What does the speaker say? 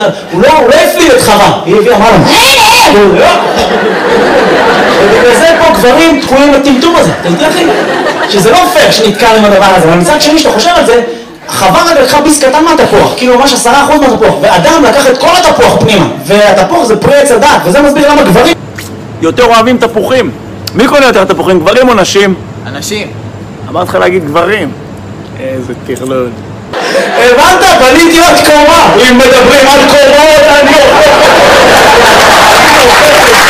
הוא לא הפליל את חווה, היא הביאה מה לנו? ובגלל זה פה גברים תקועים לטמטום הזה, אתה יודע אחי? שזה לא פייר שנתקע עם הדבר הזה, אבל מצד שני שאתה חושב על זה, חווה רק לקחה ביס קטן מהתפוח, כאילו ממש 10% מהתפוח, ואדם לקח את כל התפוח פנימה, והתפוח זה פרי עץ הדעת, וזה מסביר למה גברים יותר אוהבים תפוחים. מי קונה יותר תפוחים, גברים או נשים? אנשים. אמרת לך להגיד גברים. איזה תכלול. הבנת? בניתי עוד קומה. אם מדברים על קומות, אני אוכל.